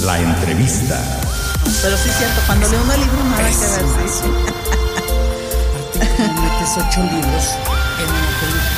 La entrevista. Pero sí es cierto, cuando leo un libro nada que ver. Sí. Aparte, metes 8 libros en una película.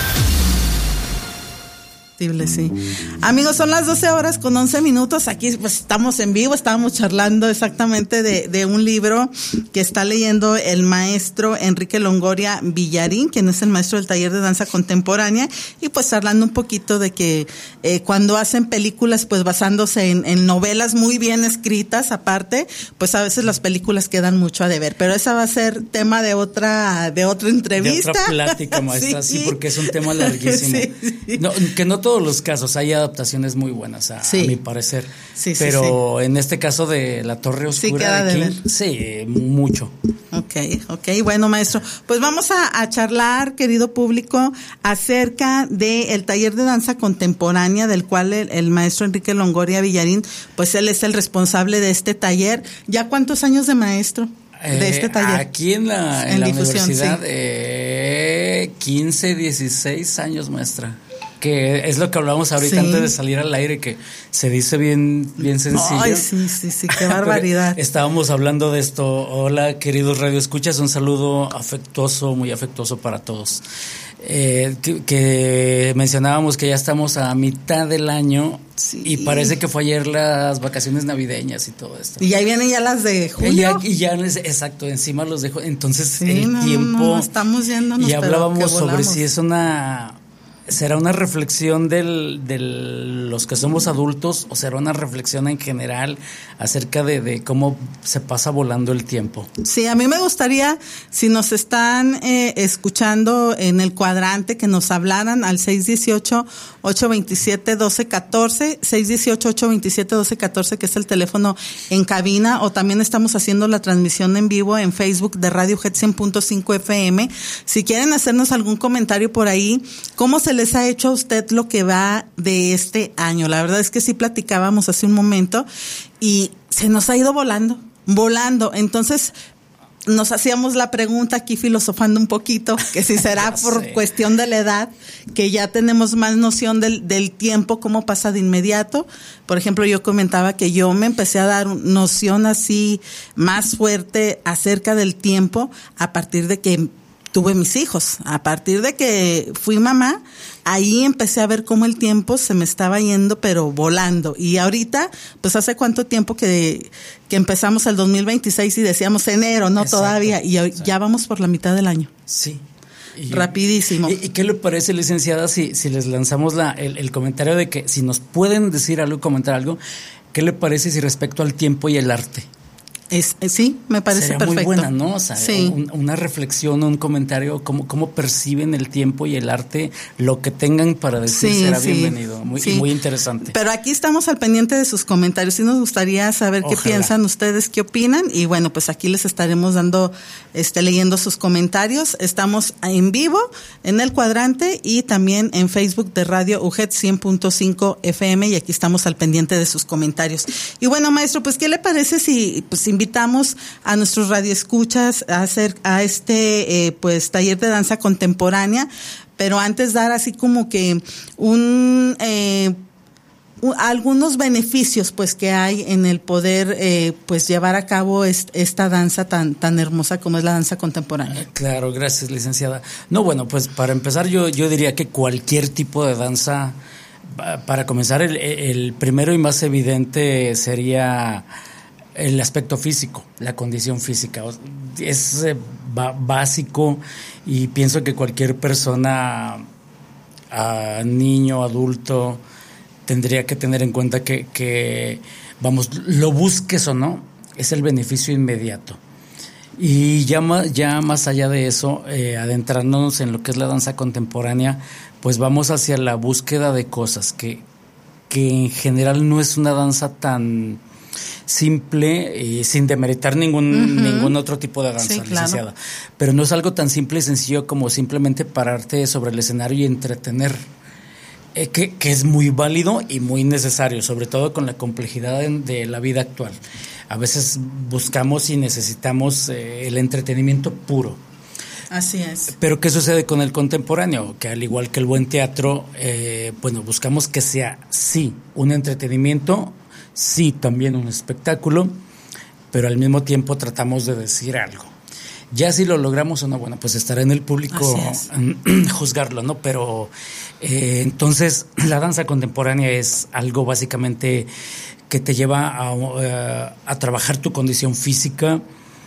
Sí. Amigos, son las 12:11. Aquí pues estamos en vivo, estábamos charlando exactamente de un libro que está leyendo el maestro Enrique Longoria Villarín, quien es el maestro del taller de danza contemporánea, y pues hablando un poquito de que cuando hacen películas pues basándose en novelas muy bien escritas, aparte, pues a veces las películas quedan mucho a deber, pero esa va a ser tema de otra entrevista. De otra plática, maestra, sí, porque es un tema larguísimo. Sí. No, que no todos los casos, hay adaptaciones muy buenas a mi parecer, pero en este caso de La Torre Oscura de King, sí, mucho. Ok, bueno, maestro, pues vamos a charlar, querido público, acerca del taller de danza contemporánea, del cual el maestro Enrique Longoria Villarín, pues él es el responsable de este taller. ¿Ya cuántos años de maestro de este taller? Aquí en la universidad, 15, 16 años, maestra. Que es lo que hablábamos ahorita antes de salir al aire, que se dice bien sencillo. Ay, sí, qué barbaridad. Estábamos hablando de esto. Hola, queridos radioescuchas, un saludo afectuoso, muy afectuoso para todos. Que mencionábamos que ya estamos a mitad del año y parece que fue ayer las vacaciones navideñas y todo esto. Y ahí vienen ya las de julio. Exacto, encima los dejo. Entonces el tiempo. No, estamos yéndonos. Y hablábamos sobre si es ¿será una reflexión de los que somos adultos o será una reflexión en general acerca de cómo se pasa volando el tiempo? Sí, a mí me gustaría, si nos están escuchando en el cuadrante, que nos hablaran al 618-827-1214, 618-827-1214, que es el teléfono en cabina, o también estamos haciendo la transmisión en vivo en Facebook de Radio Jet 100.5 FM. Si quieren hacernos algún comentario por ahí, ¿cómo se les ha hecho a usted lo que va de este año? La verdad es que sí platicábamos hace un momento y se nos ha ido volando. Entonces nos hacíamos la pregunta aquí filosofando un poquito, que si será por cuestión de la edad, que ya tenemos más noción del tiempo, cómo pasa de inmediato. Por ejemplo, yo comentaba que yo me empecé a dar noción así más fuerte acerca del tiempo a partir de que tuve mis hijos. A partir de que fui mamá, ahí empecé a ver cómo el tiempo se me estaba yendo, pero volando. Y ahorita, pues hace cuánto tiempo que empezamos el 2026 y decíamos enero, ¿no? Exacto, todavía. Y ya vamos por la mitad del año. Sí. Rapidísimo. ¿Y qué le parece, licenciada, si les lanzamos el comentario de que si nos pueden decir algo, comentar algo, qué le parece si respecto al tiempo y el arte? Sí, me parece sería perfecto. Muy buena, ¿no? O sea, una reflexión, un comentario, cómo perciben el tiempo y el arte, lo que tengan para decir será bienvenido, y muy interesante. Pero aquí estamos al pendiente de sus comentarios, sí nos gustaría saber qué piensan ustedes, qué opinan, y bueno, pues aquí les estaremos leyendo sus comentarios. Estamos en vivo en el cuadrante y también en Facebook de Radio UJET 100.5 FM, y aquí estamos al pendiente de sus comentarios. Y bueno, maestro, pues ¿qué le parece si invitamos a nuestros radioescuchas a hacer pues taller de danza contemporánea, pero antes dar así como que algunos beneficios pues que hay en el poder pues llevar a cabo esta danza tan hermosa como es la danza contemporánea? Claro, gracias, licenciada. No, bueno, pues para empezar yo diría que cualquier tipo de danza, para comenzar el primero y más evidente sería el aspecto físico, la condición física. Es básico y pienso que cualquier persona, niño, adulto, tendría que tener en cuenta que lo busques o no, es el beneficio inmediato. Y ya más allá de eso, adentrándonos en lo que es la danza contemporánea, pues vamos hacia la búsqueda de cosas que en general no es una danza tan simple, y sin demeritar ningún otro tipo de danza, licenciada. Pero no es algo tan simple y sencillo como simplemente pararte sobre el escenario y entretener, que es muy válido y muy necesario, sobre todo con la complejidad de la vida actual. A veces buscamos y necesitamos el entretenimiento puro. Así es. Pero ¿qué sucede con el contemporáneo? Que al igual que el buen teatro, buscamos que sea, sí, un entretenimiento, sí, también un espectáculo, pero al mismo tiempo tratamos de decir algo. Ya si lo logramos o no, bueno, pues estará en el público juzgarlo, ¿no? Pero entonces la danza contemporánea es algo básicamente que te lleva a trabajar tu condición física,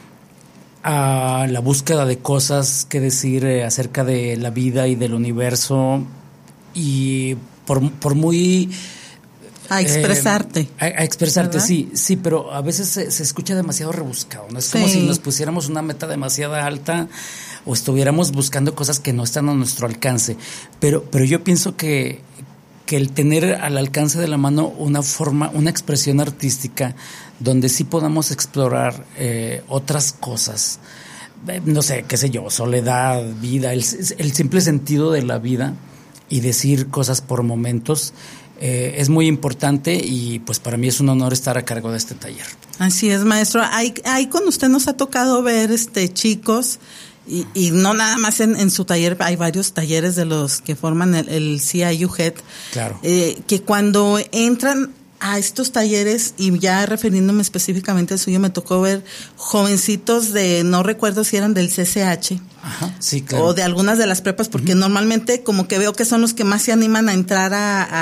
a la búsqueda de cosas que decir acerca de la vida y del universo, y por muy... A expresarte. A expresarte, ¿verdad? sí, pero a veces se escucha demasiado rebuscado, ¿no? Es como si nos pusiéramos una meta demasiado alta o estuviéramos buscando cosas que no están a nuestro alcance. Pero yo pienso que el tener al alcance de la mano una forma, una expresión artística donde sí podamos explorar otras cosas, no sé, qué sé yo, soledad, vida, el simple sentido de la vida y decir cosas por momentos, es muy importante, y pues para mí es un honor estar a cargo de este taller. Así es, maestro. Ahí con usted nos ha tocado ver chicos, y no nada más en su taller, hay varios talleres de los que forman el CIU Head. Claro. Que cuando entran a estos talleres, y ya refiriéndome específicamente al suyo, me tocó ver jovencitos no recuerdo si eran del CCH. Ajá, sí, claro. O de algunas de las prepas, porque normalmente como que veo que son los que más se animan a entrar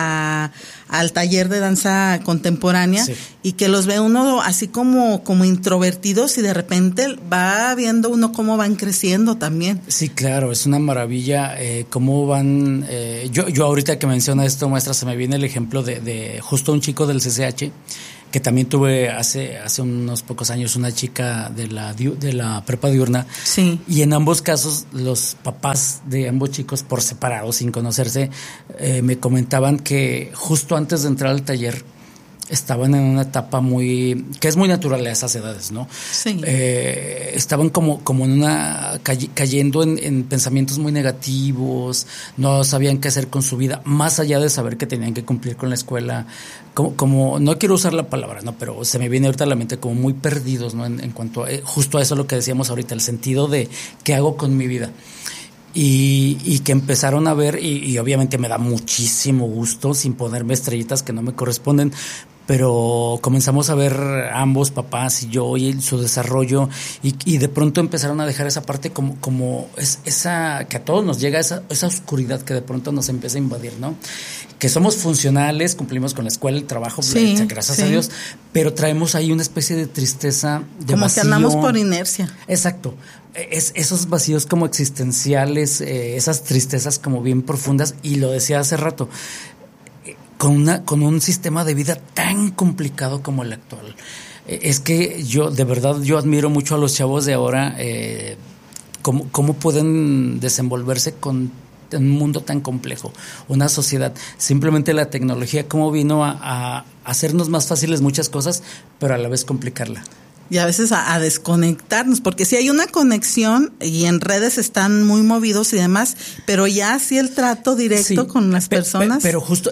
al taller de danza contemporánea, sí. Y que los ve uno así como introvertidos, y de repente va viendo uno cómo van creciendo también. Sí, claro, es una maravilla cómo van. Yo ahorita que menciona esto, maestra, se me viene el ejemplo de justo un chico del CCH, que también tuve hace unos pocos años una chica de la prepa diurna. Sí. Y en ambos casos los papás de ambos chicos, por separado, sin conocerse, me comentaban que justo antes de entrar al taller estaban en una etapa que es muy natural a esas edades, ¿no? Sí. Estaban como en una cayendo en pensamientos muy negativos, no sabían qué hacer con su vida, más allá de saber que tenían que cumplir con la escuela, como no quiero usar la palabra, no, pero se me viene ahorita a la mente, como muy perdidos, ¿no? En cuanto a justo a eso, lo que decíamos ahorita, el sentido de qué hago con mi vida. Y que empezaron a ver, y obviamente me da muchísimo gusto, sin ponerme estrellitas que no me corresponden, pero comenzamos a ver ambos, papás y yo, y su desarrollo, y de pronto empezaron a dejar esa parte como esa que a todos nos llega, esa oscuridad que de pronto nos empieza a invadir, ¿no? Que somos funcionales, cumplimos con la escuela, el trabajo, sí, gracias sí. a Dios, pero traemos ahí una especie de tristeza, de como vacío. que andamos por inercia. Exacto. Esos vacíos como existenciales, esas tristezas como bien profundas, y lo decía hace rato, con un sistema de vida tan complicado como el actual. Es que de verdad yo admiro mucho a los chavos de ahora, cómo pueden desenvolverse en un mundo tan complejo, una sociedad. Simplemente la tecnología, cómo vino a hacernos más fáciles muchas cosas, pero a la vez complicarla. Y a veces a desconectarnos, porque sí hay una conexión y en redes están muy movidos y demás, pero ya sí el trato directo, sí, con las personas. Pero justo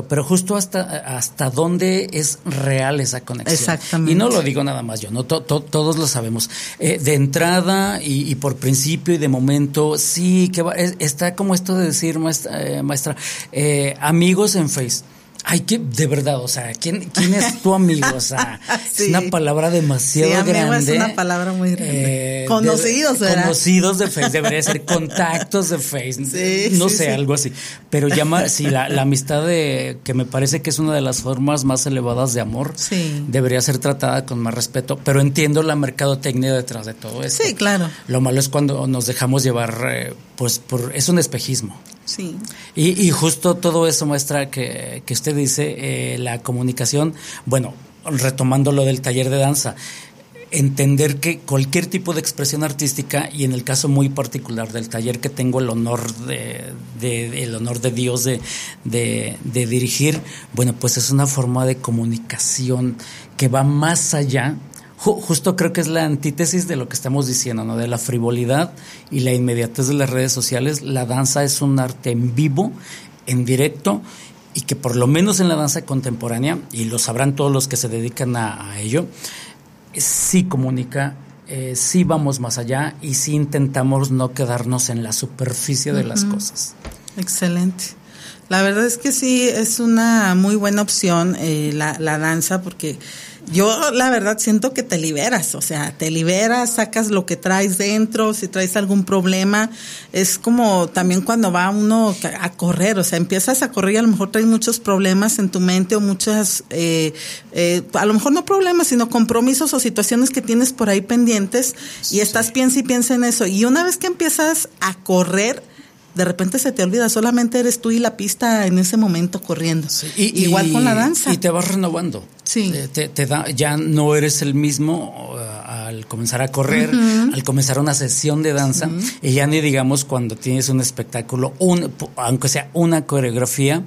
hasta dónde es real esa conexión. Exactamente. Y no lo digo nada más yo, no todos lo sabemos. De entrada y por principio y de momento, sí, está como esto de decir, maestra, amigos en Face. Ay, que de verdad, o sea, ¿quién es tu amigo? O sea, sí. Es una palabra demasiado grande. Es una palabra muy grande. Conocidos, ¿verdad? Conocidos de Face, debería ser contactos de Face. Sí, no sí, sé, sí. Algo así. Pero la amistad que me parece que es una de las formas más elevadas de amor, sí, debería ser tratada con más respeto. Pero entiendo la mercadotecnia detrás de todo esto. Sí, claro. Lo malo es cuando nos dejamos llevar, es un espejismo. Sí. Y justo todo eso muestra que usted dice, la comunicación, bueno, retomando lo del taller de danza, entender que cualquier tipo de expresión artística, y en el caso muy particular del taller que tengo el honor de Dios de dirigir, bueno, pues es una forma de comunicación que va más allá. Justo creo que es la antítesis de lo que estamos diciendo, ¿no? De la frivolidad y la inmediatez de las redes sociales. La danza es un arte en vivo, en directo, y que por lo menos en la danza contemporánea, y lo sabrán todos los que se dedican a ello, sí comunica, sí vamos más allá, y sí intentamos no quedarnos en la superficie de las cosas. Excelente. La verdad es que sí, es una muy buena opción la danza, porque yo la verdad siento que te liberas, o sea, te liberas, sacas lo que traes dentro, si traes algún problema, es como también cuando va uno a correr, o sea, empiezas a correr y a lo mejor traes muchos problemas en tu mente o muchas, a lo mejor no problemas, sino compromisos o situaciones que tienes por ahí pendientes y estás piensa y piensa en eso, y una vez que empiezas a correr, de repente se te olvida, solamente eres tú y la pista en ese momento corriendo. Sí. Igual con la danza. Y te vas renovando. Sí. Ya no eres el mismo al comenzar a correr, al comenzar una sesión de danza, y ya ni digamos cuando tienes un espectáculo, aunque sea una coreografía,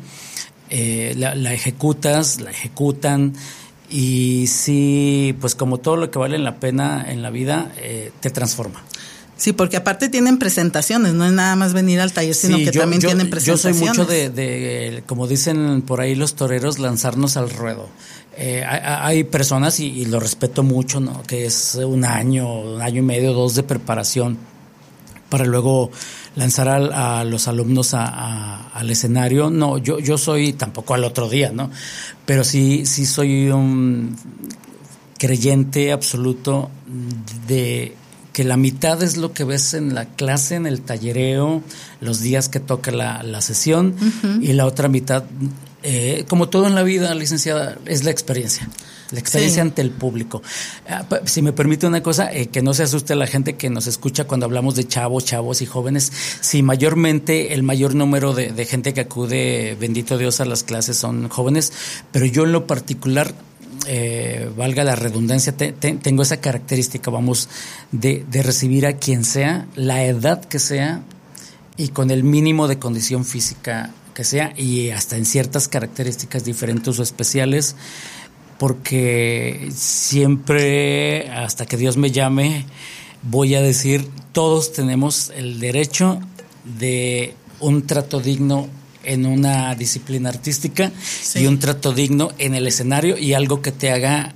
la ejecutan, y sí, pues como todo lo que vale la pena en la vida, te transforma. Sí, porque aparte tienen presentaciones, no es nada más venir al taller, sino que también tienen presentaciones. Yo soy mucho de, como dicen por ahí los toreros, lanzarnos al ruedo. Hay personas, y lo respeto mucho, ¿no?, que es un año y medio, 2 de preparación para luego lanzar a los alumnos al escenario. No, yo soy tampoco al otro día, ¿no? Pero sí soy un creyente absoluto de que la mitad es lo que ves en la clase, en el tallereo, los días que toca la sesión, y la otra mitad, como todo en la vida, licenciada, es la experiencia ante el público. Si me permite una cosa, que no se asuste la gente que nos escucha cuando hablamos de chavos y jóvenes. Sí, mayormente el mayor número de gente que acude, bendito Dios, a las clases son jóvenes, pero yo en lo particular, valga la redundancia, tengo esa característica, vamos, de recibir a quien sea, la edad que sea, y con el mínimo de condición física que sea, y hasta en ciertas características diferentes o especiales, porque siempre, hasta que Dios me llame, voy a decir, todos tenemos el derecho de un trato digno en una disciplina artística, y un trato digno en el escenario, y algo que te haga,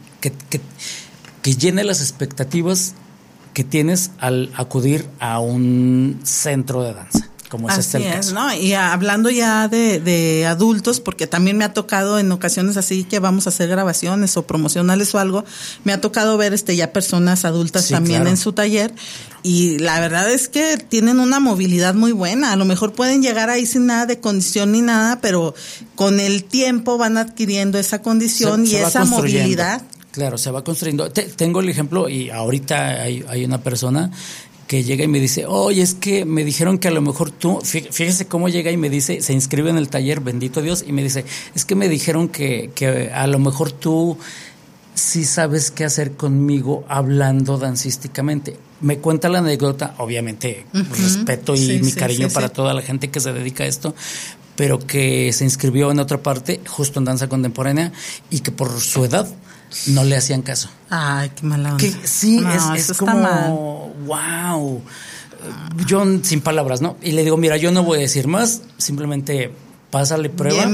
que llene las expectativas que tienes al acudir a un centro de danza, como es así el caso. ¿No? Y hablando ya de adultos, porque también me ha tocado en ocasiones así que vamos a hacer grabaciones o promocionales o algo, me ha tocado ver ya personas adultas también, claro, en su taller, y la verdad es que tienen una movilidad muy buena. A lo mejor pueden llegar ahí sin nada de condición ni nada, pero con el tiempo van adquiriendo esa condición y esa movilidad. Claro, se va construyendo. Tengo el ejemplo, y ahorita hay una persona que llega y me dice, oye, es que me dijeron que a lo mejor tú, fíjese cómo llega y me dice, se inscribe en el taller, bendito Dios, y me dice, es que me dijeron que a lo mejor tú sí sabes qué hacer conmigo hablando dancísticamente. Me cuenta la anécdota, obviamente, respeto y mi cariño para toda la gente que se dedica a esto, pero que se inscribió en otra parte, justo en danza contemporánea, y que por su edad no le hacían caso. Ay, qué mala onda. Que sí, no, es como, wow. Yo sin palabras, ¿no? Y le digo, mira, yo no voy a decir más, simplemente pásale prueba.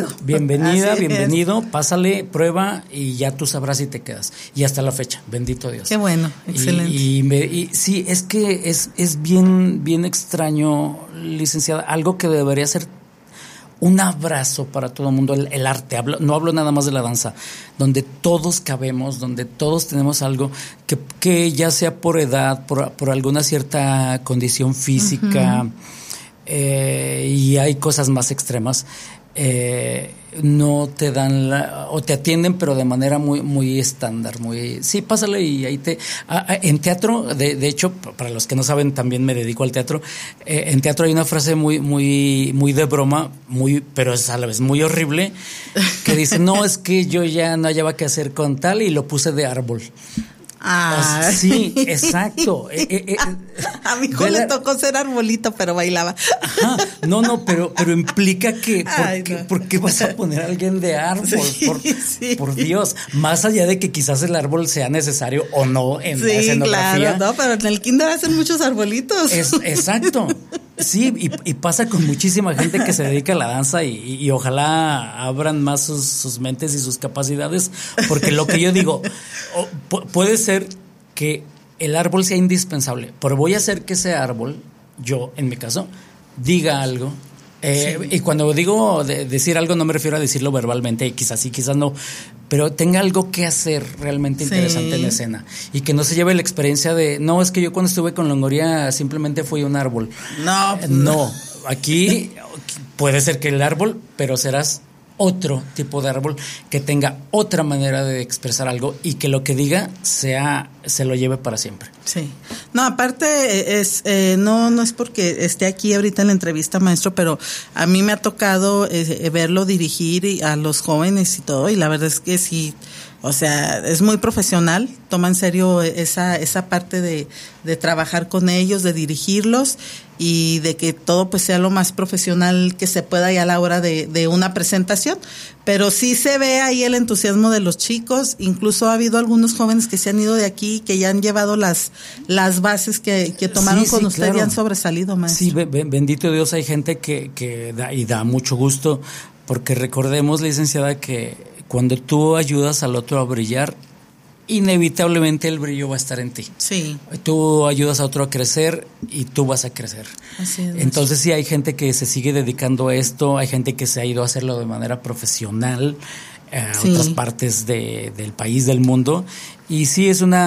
Bienvenido, pásale prueba y ya tú sabrás si te quedas. Y hasta la fecha, bendito Dios. Qué bueno, excelente. Y sí, es que es bien extraño, licenciada, algo que debería ser un abrazo para todo el mundo, el arte. No hablo nada más de la danza, donde todos cabemos, donde todos tenemos algo que ya sea por edad, por alguna cierta condición física, y hay cosas más extremas, no te dan o te atienden, pero de manera muy estándar, sí, pásale y ahí en teatro, de hecho, para los que no saben, también me dedico al teatro. En teatro hay una frase muy de broma, pero es a la vez muy horrible, que dice, no, es que yo ya no hallaba qué hacer con tal y lo puse de árbol. Ah, sí, exacto. A mi hijo le tocó ser arbolito, pero bailaba. Ajá. No, pero implica que ¿por qué vas a poner a alguien de árbol? Por Dios, más allá de que quizás el árbol sea necesario o no en la escenografía. Claro, no, pero en el kinder hacen muchos arbolitos. Exacto. Sí, y pasa con muchísima gente que se dedica a la danza, y ojalá abran más sus mentes y sus capacidades, porque lo que yo digo, puede ser que el árbol sea indispensable, pero voy a hacer que ese árbol, yo en mi caso, diga algo Y cuando digo decir algo, no me refiero a decirlo verbalmente, quizás sí, quizás no, pero tenga algo que hacer realmente interesante en la escena. Y que no se lleve la experiencia de, no, es que yo cuando estuve con Longoria simplemente fui un árbol. No, aquí puede ser que el árbol, pero serás otro tipo de árbol que tenga otra manera de expresar algo y que lo que diga se lo lleve para siempre. Sí. No, aparte no es porque esté aquí ahorita en la entrevista, maestro, pero a mí me ha tocado verlo dirigir a los jóvenes y todo, y la verdad es que sí, o sea, es muy profesional, toma en serio esa parte de trabajar con ellos, de dirigirlos y de que todo pues sea lo más profesional que se pueda ya a la hora de una presentación, pero sí se ve ahí el entusiasmo de los chicos. Incluso ha habido algunos jóvenes que se han ido de aquí, que ya han llevado las bases que tomaron con usted, claro, y han sobresalido, maestro. Sí, bendito Dios, hay gente que da mucho gusto, porque recordemos, licenciada, que cuando tú ayudas al otro a brillar, inevitablemente el brillo va a estar en ti. Sí. Tú ayudas a otro a crecer y tú vas a crecer. Así es. Entonces sí hay gente que se sigue dedicando a esto, hay gente que se ha ido a hacerlo de manera profesional a otras partes del país, del mundo. Y sí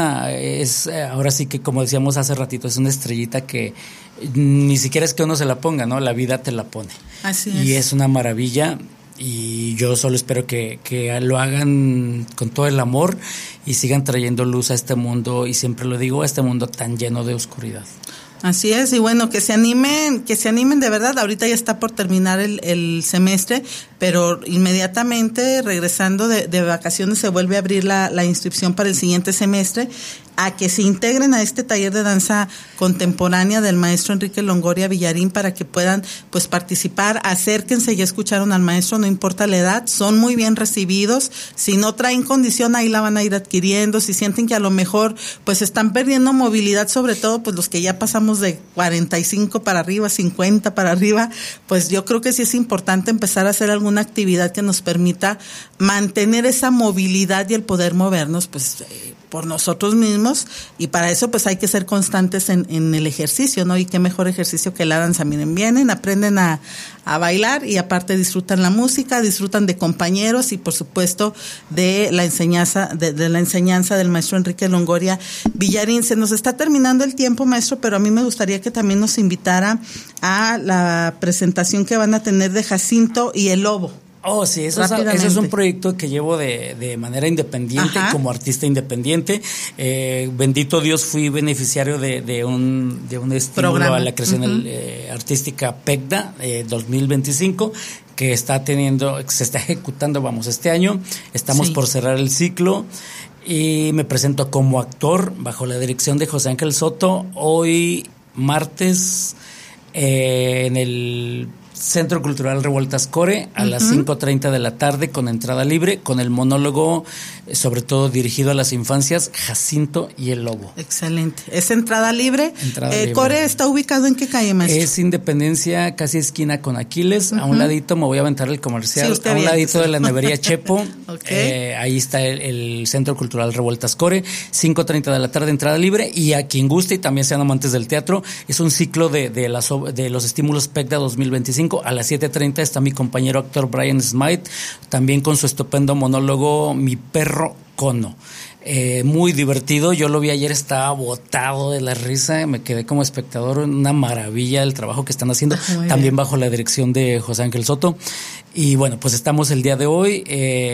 ahora sí que, como decíamos hace ratito, es una estrellita que ni siquiera es que uno se la ponga, ¿no? La vida te la pone. Así es. Y es una maravilla. Y yo solo espero que lo hagan con todo el amor y sigan trayendo luz a este mundo, y siempre lo digo, a este mundo tan lleno de oscuridad. Así es, y bueno, que se animen de verdad. Ahorita ya está por terminar el semestre, pero inmediatamente regresando de vacaciones se vuelve a abrir la inscripción para el siguiente semestre, a que se integren a este taller de danza contemporánea del maestro Enrique Longoria Villarín, para que puedan pues participar. Acérquense, ya escucharon al maestro, no importa la edad, son muy bien recibidos. Si no traen condición, ahí la van a ir adquiriendo. Si sienten que a lo mejor pues están perdiendo movilidad, sobre todo pues los que ya pasamos de 45 para arriba, 50 para arriba, pues yo creo que sí es importante empezar a hacer alguna actividad que nos permita mantener esa movilidad y el poder movernos pues por nosotros mismos, y para eso pues hay que ser constantes en el ejercicio, ¿no? Y qué mejor ejercicio que la danza. Miren, vienen, aprenden a bailar y aparte disfrutan la música, disfrutan de compañeros y por supuesto de la enseñanza de la enseñanza del maestro Enrique Longoria Villarín. Se nos está terminando el tiempo, maestro, pero a mí me gustaría que también nos invitara a la presentación que van a tener de Jacinto y el Lobo. Oh, sí, eso es un proyecto que llevo de manera independiente, como artista independiente. Bendito Dios, fui beneficiario de un estímulo programa a la creación artística PECDA 2025, que se está ejecutando, este año. Estamos por cerrar el ciclo y me presento como actor bajo la dirección de José Ángel Soto, hoy martes en el Centro Cultural Revueltas Core a las 5:30 de la tarde, con entrada libre, con el monólogo sobre todo dirigido a las infancias, Jacinto y el Lobo. Excelente. ¿Es entrada libre? ¿Core está ubicado en qué calle, maestro? Es Independencia, casi esquina con Aquiles. A un ladito, me voy a aventar el comercial, a un ladito de la nevería Chepo. Ahí está el Centro Cultural Revueltas Core, 5:30 de la tarde, entrada libre. Y a quien guste y también sean amantes del teatro, es un ciclo de los estímulos PECDA 2025. A las 7:30 está mi compañero actor Brian Smythe, también con su estupendo monólogo Mi Perro Cono. Muy divertido, yo lo vi ayer, estaba botado de la risa, me quedé como espectador, una maravilla el trabajo que están haciendo, también bajo la dirección de José Ángel Soto. Y bueno, pues estamos el día de hoy,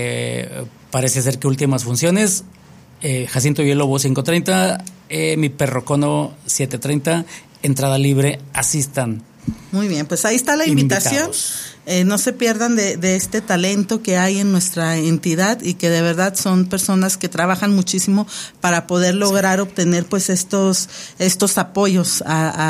parece ser que últimas funciones, Jacinto y el Lobo 5:30, Mi Perro Cono 7:30, entrada libre, asistan. Muy bien, pues ahí está la invitación. No se pierdan de este talento que hay en nuestra entidad y que de verdad son personas que trabajan muchísimo para poder lograr obtener pues estos apoyos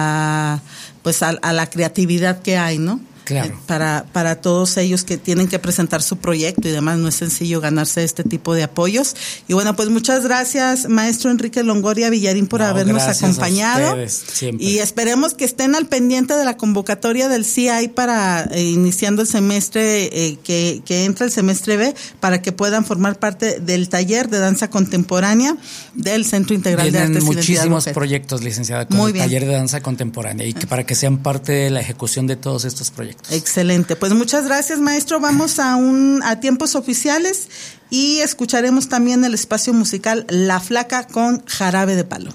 a la creatividad que hay, ¿no? Claro. Para todos ellos que tienen que presentar su proyecto y demás, no es sencillo ganarse este tipo de apoyos. Y bueno, pues muchas gracias, maestro Enrique Longoria Villarín, por habernos acompañado. Y esperemos que estén al pendiente de la convocatoria del CI para iniciando el semestre, que entra el semestre B, para que puedan formar parte del taller de danza contemporánea del Centro Integral de Artes. Muchísimos proyectos, licenciada, con el taller de danza contemporánea, y que para que sean parte de la ejecución de todos estos proyectos. proyectos. Excelente. Pues muchas gracias, maestro. Vamos a tiempos oficiales y escucharemos también el espacio musical La Flaca con Jarabe de Palo.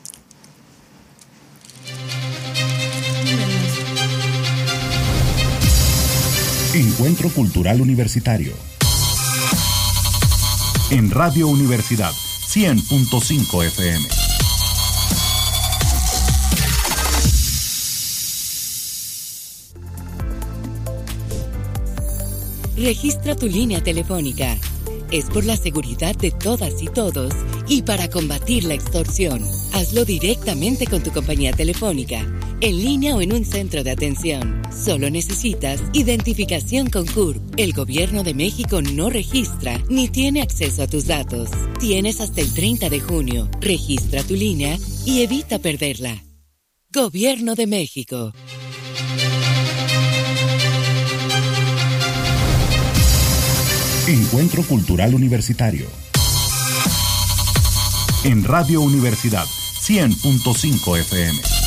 Encuentro Cultural Universitario. En Radio Universidad 100.5 FM. Registra tu línea telefónica. Es por la seguridad de todas y todos y para combatir la extorsión. Hazlo directamente con tu compañía telefónica, en línea o en un centro de atención. Solo necesitas identificación con CURP. El Gobierno de México no registra ni tiene acceso a tus datos. Tienes hasta el 30 de junio. Registra tu línea y evita perderla. Gobierno de México. Encuentro Cultural Universitario. En Radio Universidad 100.5 FM.